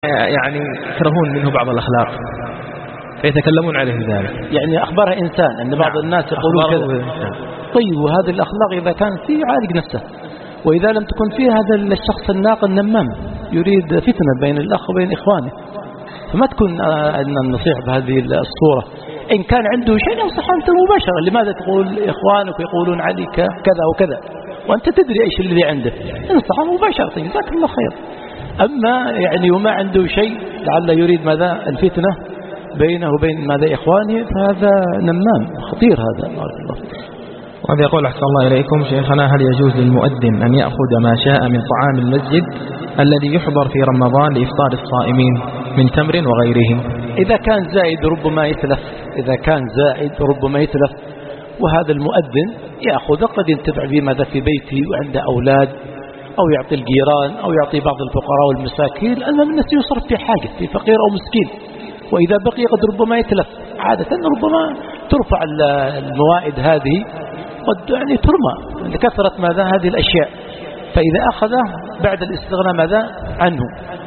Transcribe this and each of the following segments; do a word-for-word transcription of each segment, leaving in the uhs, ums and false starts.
يعني يكرهون منه بعض الأخلاق فيتكلمون عليه ذلك. يعني أخبرها إنسان أن بعض الناس يقولون كذا. طيب وهذه الأخلاق إذا كانت فيه يعالج نفسه، وإذا لم تكن فيه هذا الشخص الناقل النمام يريد فتنة بين الأخ وبين إخوانه، فما تكون أن النصيحة بهذه الصورة. إن كان عنده شيء ينصح أنت مباشرة، لماذا تقول إخوانك يقولون عليك كذا وكذا وأنت تدري إيش الذي عنده، انصحه مباشرة جزاك الله خير. أما يعني وما عنده شيء لعل يريد ماذا الفتنة بينه وبين ماذا إخوانه، فهذا نمام خطير هذا. بارك الله فيك. وهذا يقول أحسن الله إليكم شيخنا، هل يجوز للمؤذن أن يأخذ ما شاء من طعام المسجد الذي يحضر في رمضان لإفطار الصائمين من تمر وغيره؟ إذا كان زائد ربما يتلف، إذا كان زائد ربما يتلف، وهذا المؤذن يأخذ قد ينتفع به ماذا في بيته وعنده أولاد، أو يعطي الجيران أو يعطي بعض الفقراء والمساكين، أما الناس يصرف في حاجة في فقير أو مسكين. وإذا بقي قد ربما يتلف، عادة ربما ترفع الموائد هذه قد يعني ترمى لكثرة ماذا هذه الأشياء، فإذا أخذه بعد الاستغناء ماذا عنه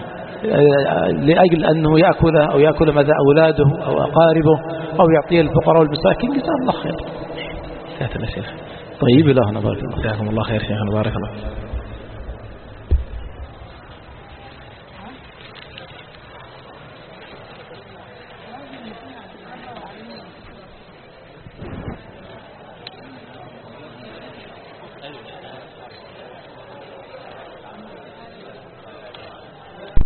لأجل أنه يأكله أو يأكل ماذا أولاده أو أقاربه أو يعطيه الفقراء والمساكين، جزاه الله خير. ساتر يا شيخ. طيب الله نبارك الله. جزاكم الله خير شيخنا، بارك الله.